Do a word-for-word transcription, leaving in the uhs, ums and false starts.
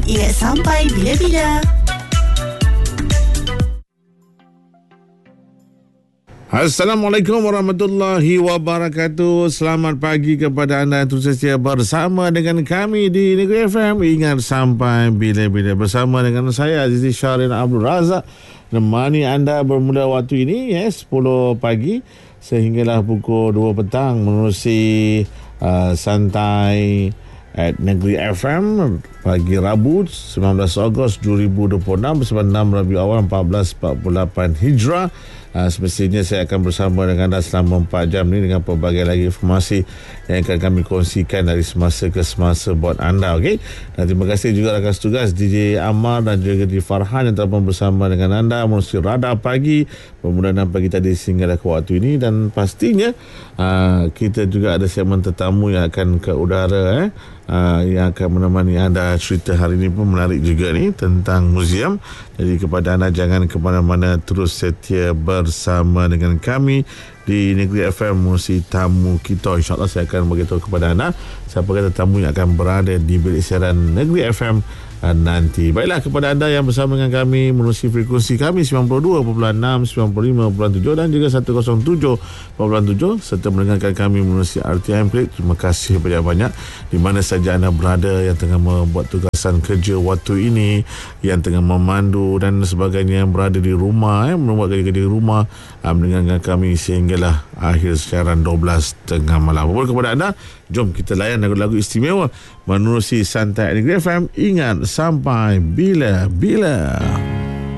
Ingat sampai bila-bila. Assalamualaikum warahmatullahi wabarakatuh. Selamat pagi kepada anda yang terus setia bersama dengan kami di Negeri F M. Ingat sampai bila-bila bersama dengan saya Azizi Syahrin Abdul Razak, menemani anda bermula waktu ini ya, sepuluh pagi sehinggalah pukul dua petang menerusi uh, santai at Negeri F M pagi Rabu sembilan belas Ogos dua ribu dua puluh enam bersama enam Rabiul Awal empat belas empat puluh lapan Hijrah. Uh, semestinya saya akan bersama dengan anda selama empat jam ni dengan pelbagai lagi informasi yang akan kami kongsikan dari semasa ke semasa buat anda. Okay? Dan terima kasih juga rakan setugas D J Amar dan juga D J Farhan yang telah bersama dengan anda menerusi Radar Pagi permulaan pagi tadi sehingga ke waktu ini. Dan pastinya uh, kita juga ada segmen tetamu yang akan ke udara eh, uh, yang akan menemani anda. Cerita hari ini pun menarik juga ni tentang muzium. Jadi kepada anda jangan ke mana-mana, terus setia bersama dengan kami di Negeri F M menerusi tamu kita. InsyaAllah saya akan beritahu kepada anda siapa kata tamu yang akan berada di bilik siaran Negeri F M nanti. Baiklah, kepada anda yang bersama dengan kami menerusi frekuensi kami sembilan puluh dua perpuluhan enam, sembilan puluh lima perpuluhan tujuh dan juga seratus tujuh perpuluhan tujuh serta mendengarkan kami menerusi R T M Play. Terima kasih banyak-banyak di mana saja anda berada, yang tengah membuat tugasan kerja waktu ini, yang tengah memandu dan sebagainya, yang berada di rumah, eh, membuat kerja-kerja di rumah, uh, mendengarkan kami sehinggalah akhir siaran dua belas tengah malam. Apa kepada anda, jom kita layan lagu-lagu istimewa menerusi santai Negeri F M. Ingat sampai bila-bila.